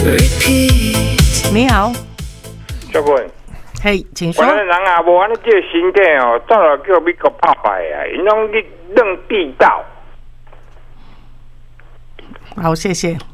你好， 小quân， 嘿，请说。 原来人啊，无安尼这个身体哦，早就叫美国拍败啊，因拢去扔地道。 好，谢谢。